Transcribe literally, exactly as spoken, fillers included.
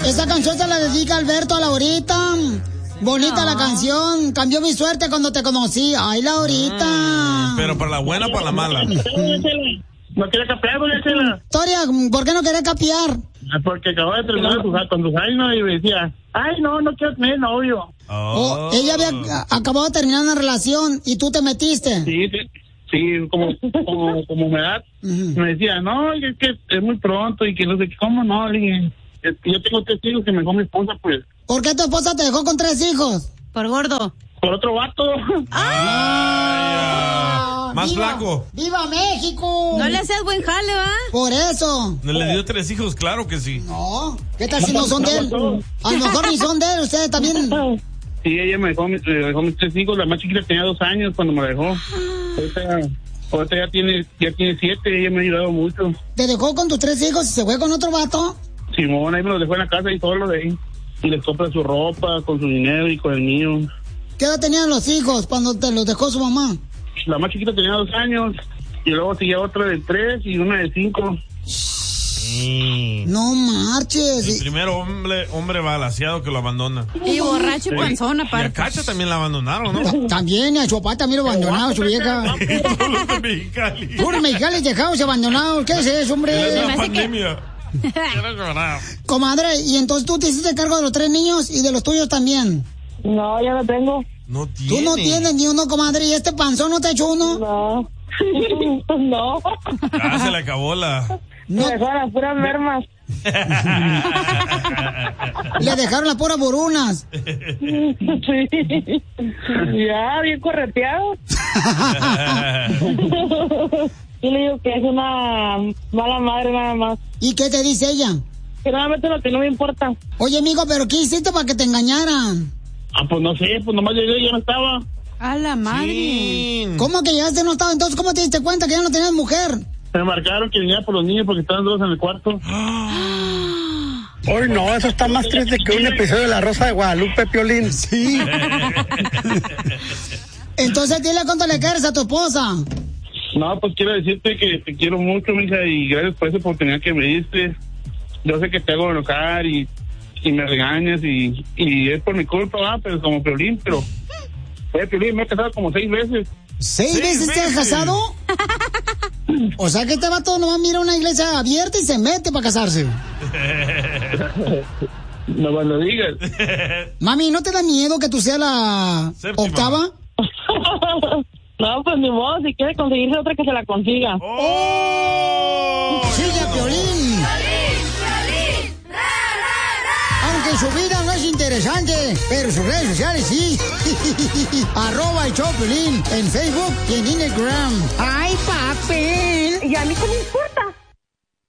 Esta canción se la dedica Alberto a Laurita. Bonita no. La canción. Cambió mi suerte cuando te conocí. Ay, Laurita. Mm, pero para la buena o para la mala. No quiere capear, doña Chela. Victoria, ¿por qué no querés capear? Porque acababa de terminar con tus años y me decía, ay, no, no quiero tener novio. Oh. Oh, ella había acabado de terminar una relación y tú te metiste. Sí, sí, sí, como, como, como me da. Uh-huh. Me decía, no, es que es muy pronto y que no sé cómo no. Le dije, es que yo tengo tres hijos que me dejó mi esposa, pues. ¿Por qué tu esposa te dejó con tres hijos? Por gordo. Por otro vato. ¡Ah! Más ¡Viva, flaco! ¡Viva México! No le haces buen jale, ¿va? Por eso. ¿No le dio tres hijos? Claro que sí. No. ¿Qué tal si no son de él? A lo mejor ni son de él, ustedes también. Sí, ella me dejó, me dejó mis tres hijos. La más chiquita tenía dos años cuando me la dejó. Ahorita, ahorita ya tiene, ya tiene siete. Ella me ha ayudado mucho. ¿Te dejó con tus tres hijos y se fue con otro vato? Simón, ahí me los dejó en la casa y todo lo de ahí. Y les compra su ropa con su dinero y con el mío. ¿Qué edad tenían los hijos cuando te los dejó su mamá? La más chiquita tenía dos años y luego seguía otra de tres y una de cinco. Sí. No marches. El primer hombre hombre balaseado que lo abandona. Y borracho y panzón aparte. Y a Cacha también la abandonaron, ¿no? También, a su papá también lo abandonaron, su vieja. Todos los de Mexicali. Puros mexicanos dejados abandonados. ¿Qué es eso, hombre? Es la pandemia. Comadre, y entonces tú te hiciste cargo de los tres niños y de los tuyos también. No, ya no tengo. No tiene. Tú no tienes ni uno, comadre, y este panzón no te ha hecho uno. No. No. Ah, se le acabó la. No. Me dejaron las puras mermas. Le dejaron las puras borunas. Sí. Ya, bien correteado. Yo le digo que es una mala madre nada más. ¿Y qué te dice ella? Que nada más lo que no me importa. Oye, amigo, ¿pero qué hiciste para que te engañaran? Ah, pues no sé, pues nomás llegué y ya no estaba. A la madre. Sí. ¿Cómo que llegaste y no estaba? Entonces, ¿cómo te diste cuenta que ya no tenías mujer? Me marcaron que venía por los niños porque estaban dos en el cuarto. Hoy no, eso está más triste que un episodio de La Rosa de Guadalupe, Piolín. Sí. Entonces, dile cuánto le quieres a tu esposa. No, pues quiero decirte que te quiero mucho, mija, y gracias por esa oportunidad que me diste. Yo sé que te hago enojar y, y me regañas y, y es por mi culpa, ¿verdad? Pero como Piolín, pero... Oye, Piolín, me he casado como seis veces. ¿Seis, ¿Seis veces, veces? te has casado? O sea que este vato nomás mira una iglesia abierta y se mete para casarse. No me lo digas. Mami, ¿no te da miedo que tú seas la Séptima. octava? No, pues ni modo, si quiere conseguirse otra que se la consiga. ¡Oh! ¡Sigue a Piolín! Aunque su vida no es interesante, pero sus redes sociales sí. Arroba el show Piolín en Facebook y en Instagram. ¡Ay, papel! ¿Y a mí qué me importa?